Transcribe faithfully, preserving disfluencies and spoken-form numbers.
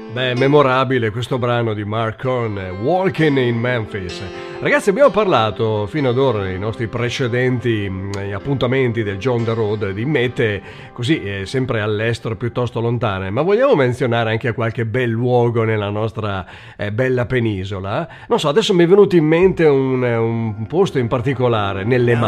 Beh, memorabile questo brano di Mark Horn, Walking in Memphis. Ragazzi, abbiamo parlato fino ad ora nei nostri precedenti mh, appuntamenti del John the Road di mete così eh, sempre all'estero piuttosto lontane, ma vogliamo menzionare anche qualche bel luogo nella nostra eh, bella penisola? Non so, adesso mi è venuto in mente un, un posto in particolare, nelle